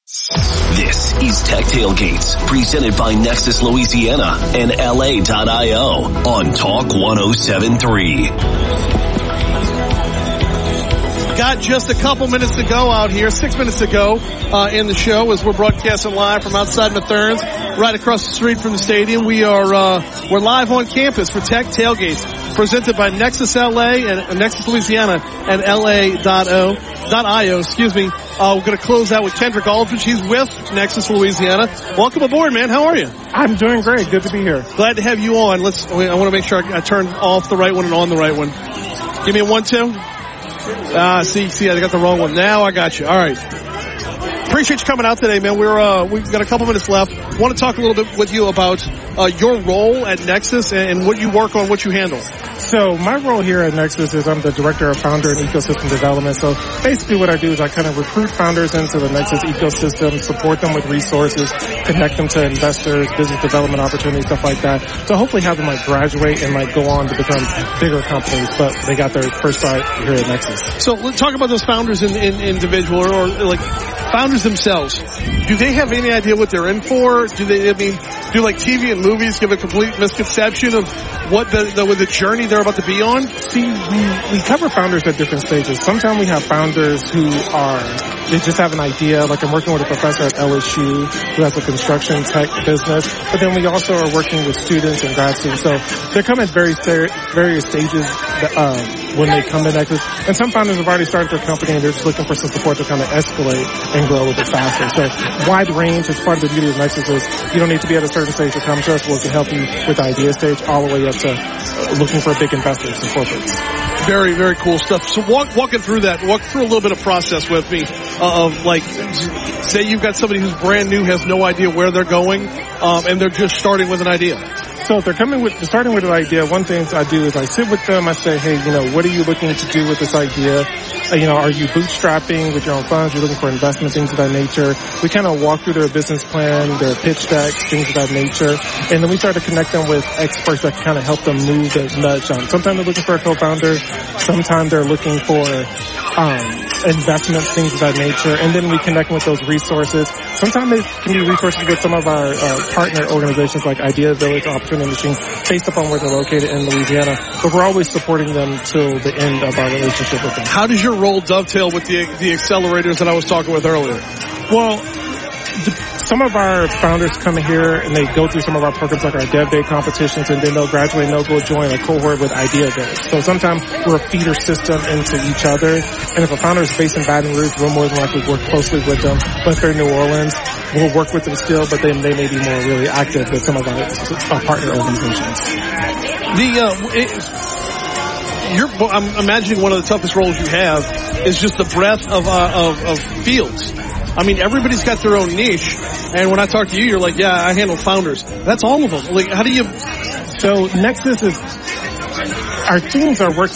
This is Tech Tailgates, presented by Nexus Louisiana and LA.io on Talk 107.3. Got just a couple minutes to go out here, 6 minutes to go in the show as we're broadcasting live from outside Matherns, right across the street from the stadium. We're live on campus for Tech Tailgates, presented by Nexus LA and Nexus Louisiana and LA.io. We're going to close out with Kendrick Aldridge. He's with Nexus Louisiana. Welcome aboard, man. How are you? I'm doing great. Good to be here. Glad to have you on. I want to make sure I turn off the right one and on the right one. Give me a 1-2. See, I got the wrong one. Now I got you. All right. Appreciate you coming out today, man. We've got a couple minutes left. Want to talk a little bit with you about your role at Nexus and what you work on, what you handle. So my role here at Nexus is I'm the Director of Founder and Ecosystem Development. So basically what I do is I kind of recruit founders into the Nexus ecosystem, support them with resources, connect them to investors, business development opportunities, stuff like that. So hopefully have them graduate and go on to become bigger companies, but they got their first start here at Nexus. So let's talk about those founders in individual or founders themselves. Do they have any idea what they're in for? Do TV and movies give a complete misconception of what the journey they're about to be on? See, we cover founders at different stages. Sometimes we have founders who they just have an idea. Like I'm working with a professor at LSU who has a construction tech business. But then we also are working with students and grad students. So they come at various stages when they come to Nexus. And some founders have already started their company and they're just looking for some support to kind of escalate and grow a little bit faster. So wide range. As part of the beauty of Nexus is you don't need to be at a certain stage to come to us. We can help you with the idea stage all the way up to looking for big investors and corporates. Very, very cool stuff. So walking through that, walk through a little bit of process with me of say you've got somebody who's brand new, has no idea where they're going, and they're just starting with an idea. So if they're starting with an idea, one thing I do is I sit with them. I say, hey, what are you looking to do with this idea? Are you bootstrapping with your own funds? You're looking for investment, things of that nature. We kind of walk through their business plan, their pitch decks, things of that nature. And then we start to connect them with experts that can kind of help them move the nudge on. Sometimes they're looking for a co-founder. Sometimes they're looking for investments, things of that nature. And then we connect with those resources. Sometimes they can be resources with some of our partner organizations like Idea Village, Opportunity Machine, based upon where they're located in Louisiana. But we're always supporting them till the end of our relationship with them. How does your role dovetail with the accelerators that I was talking with earlier? Well, some of our founders come here and they go through some of our programs like our Dev Day competitions, and then they'll graduate and they'll go join a cohort with Idea Village. So sometimes we're a feeder system into each other. And if a founder is based in Baton Rouge, we'll more than likely work closely with them. But if they're in New Orleans, we'll work with them still, but then they may be more really active with some of our partner organizations. I'm imagining one of the toughest roles you have is just the breadth of fields. I mean, everybody's got their own niche, and when I talk to you, you're like, yeah, I handle founders. That's all of them. How do you... So Nexus our teams are working